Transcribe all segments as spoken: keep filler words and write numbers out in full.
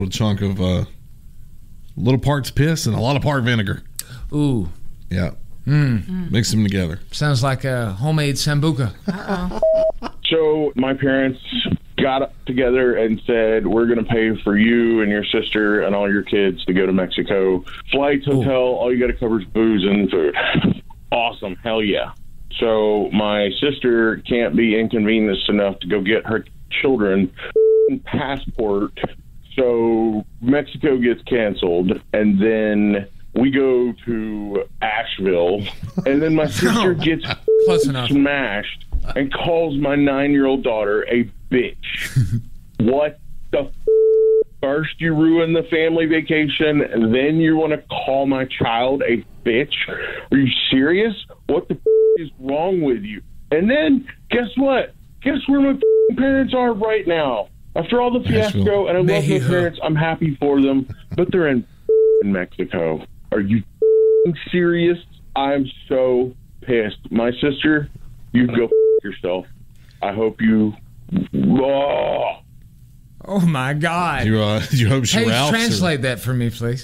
a chunk of uh, little parts piss and a lot of part vinegar. Ooh. Yeah. Mm. Mix them together. Sounds like a homemade sambuca. Uh-oh. So my parents got together and said, we're going to pay for you and your sister and all your kids to go to Mexico. Flights, hotel, Ooh. All you got to cover is booze and food. Awesome. Hell yeah. So my sister can't be inconvenienced enough to go get her children passport. So Mexico gets canceled, and then we go to Asheville, and then my sister gets Close enough. smashed and calls my nine-year-old daughter a bitch. What the f- First you ruin the family vacation, and then you want to call my child a bitch? Are you serious? What the f- is wrong with you? And then, guess what? Guess where my f- parents are right now? After all the fiasco, and I love my parents, I'm happy for them, but they're in, in Mexico. Are you serious? I'm so pissed. My sister, you can go f- yourself. I hope you... Oh, oh my God. You, uh, you hope she Hey, Ralphs translate or, that for me, please.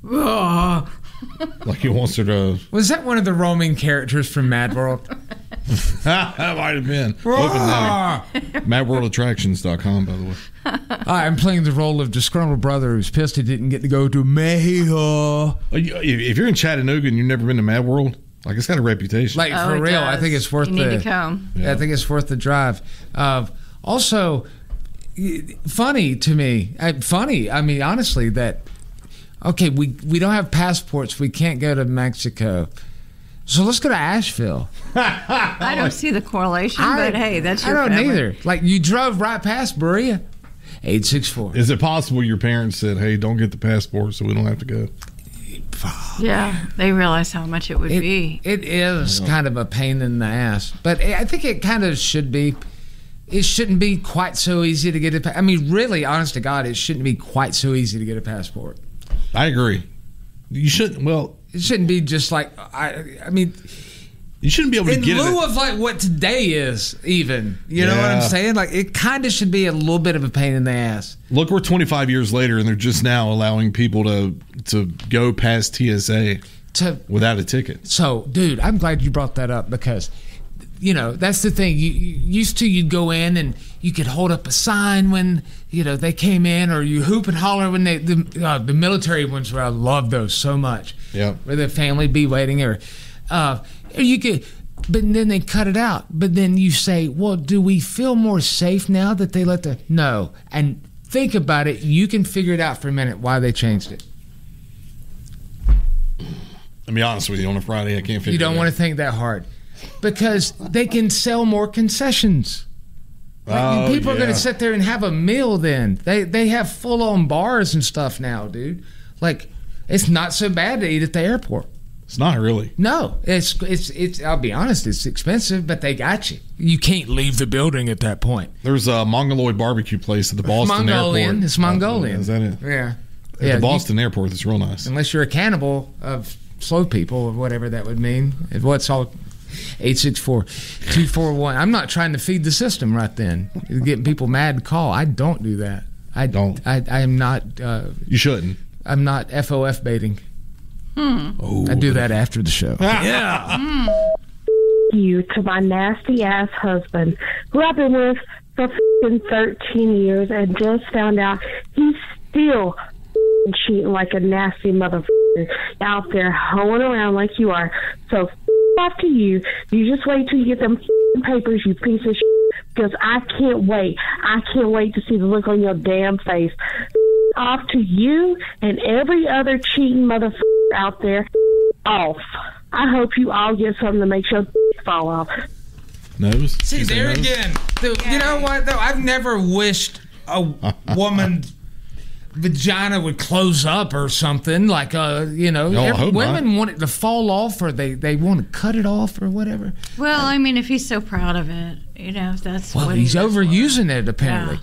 like he wants her to... Was that one of the roaming characters from Mad World? That might have been. Open now. mad world attractions dot com, by the way. Hi, I'm playing the role of disgruntled brother who's pissed he didn't get to go to Mexico. If you're in Chattanooga and you've never been to Mad World, like, it's got a reputation. Like, oh, for real, does. I think it's worth you the... need to come. Yeah. I think it's worth the drive. Uh, also, funny to me. Uh, funny, I mean, honestly, that... Okay, we, we don't have passports. We can't go to Mexico. So let's go to Asheville. I don't see the correlation, I, but hey, that's your I don't family. either. Like, you drove right past Berea. eight six four. Is it possible your parents said, hey, don't get the passport so we don't have to go? Yeah, they realize how much it would it, be. It is kind of a pain in the ass. But I think it kind of should be. It shouldn't be quite so easy to get a... I mean, really, honest to God, it shouldn't be quite so easy to get a passport. I agree. You shouldn't... Well... It shouldn't be just like... I, I mean... You shouldn't be able to in get it. In lieu of like what today is, even. You know Yeah. what I'm saying? Like, it kind of should be a little bit of a pain in the ass. Look, we're twenty-five years later, and they're just now allowing people to to go past T S A to, without a ticket. So, dude, I'm glad you brought that up because, you know, that's the thing. You, you used to, you'd go in and you could hold up a sign when, you know, they came in, or you hoop and holler when they, the, uh, the military ones, where I love those so much. Yeah. Where the family be waiting, or... Uh, You could, but then they cut it out. But then you say, well, do we feel more safe now that they let the... No. And think about it. You can figure it out for a minute why they changed it. I'll be honest with you, on a Friday, I can't figure it out. You don't want to think that hard. Because they can sell more concessions. Like, oh, people yeah. are going to sit there and have a meal then. They, they have full-on bars and stuff now, dude. Like, it's not so bad to eat at the airport. It's not really. No, it's it's it's. I'll be honest, it's expensive, but they got you. You can't leave the building at that point. There's a Mongoloid barbecue place at the Boston Mongolian. Airport. It's Mongolian. Uh, is that it? Yeah. At yeah, the Boston you, Airport, it's real nice. Unless you're a cannibal of slow people or whatever that would mean. What's all eight six four, two four one. I'm not trying to feed the system right then. You're getting people mad to call. I don't do that. I don't. I I am not. Uh, you shouldn't. I'm not F O F baiting. Hmm. Oh, I do that after the show. Yeah. Mm. You to my nasty ass husband, who I've been with for thirteen years, and just found out he's still cheating like a nasty motherfucker out there hoeing around like you are. So off to you. You just wait till you get them papers, you piece of shit, because I can't wait. I can't wait to see the look on your damn face. Off to you and every other cheating motherfucker out there. Off. I hope you all get something to make sure fall off. Nose? See, there nose? again. The, you know what, though? I've never wished a woman's vagina would close up or something. Like, uh, you know, No, I every, hope women not. want it to fall off, or they, they want to cut it off or whatever. Well, I mean, if he's so proud of it, you know, if that's Well, what he's he does overusing it, apparently. Yeah.